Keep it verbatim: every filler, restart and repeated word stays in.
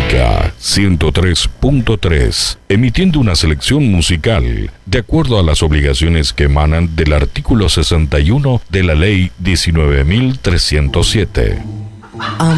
Folclórica ciento tres punto tres, emitiendo una selección musical de acuerdo a las obligaciones que emanan del artículo sesenta y uno de la Ley diecinueve mil trescientos siete.